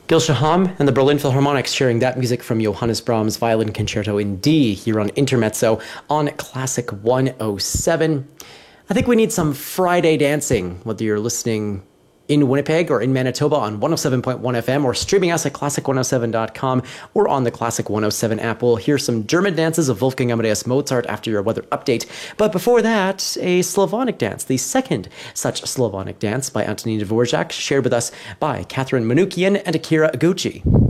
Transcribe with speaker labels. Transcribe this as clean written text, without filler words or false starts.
Speaker 1: Gil Shaham and the Berlin Philharmonic sharing that music from Johannes Brahms' Violin Concerto in D here on Intermezzo on Classic 107. I think we need some Friday dancing, whether you're listening in Winnipeg or in Manitoba on 107.1 FM or streaming us at classic107.com or on the Classic 107 app. We'll hear some German dances of Wolfgang Amadeus Mozart after your weather update. But before that, a Slavonic dance, the second such Slavonic dance by Antonina Dvorak, shared with us by Catherine Manoukian and Akira Iguchi.